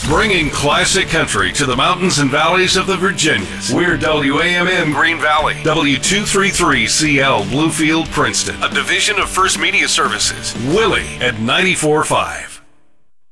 Bringing classic country to the mountains and valleys of the Virginias. We're WAMN Green Valley, W233CL Bluefield Princeton, a division of First Media Services. Willie at 94.5.